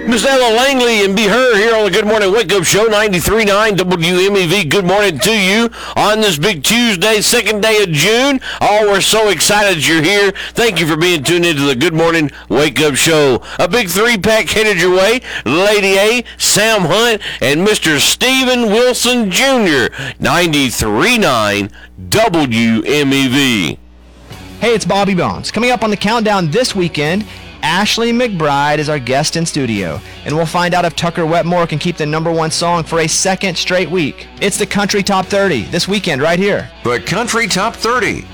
Miss Ella Langley and Be Her here on the Good Morning Wake Up Show, 93.9 WMEV. Good morning to you on this big Tuesday, second day of June. Oh, we're so excited you're here. Thank you for being tuned into the Good Morning Wake Up Show. A big three-pack headed your way. Lady A, Sam Hunt, and Mr. Stephen Wilson Jr., 93.9 WMEV. Hey, it's Bobby Bones. Coming up on the countdown this weekend, Ashley McBride is our guest in studio, and we'll find out if Tucker Wetmore can keep the #1 song for a second straight week. It's the Country Top 30 this weekend right here. The Country Top 30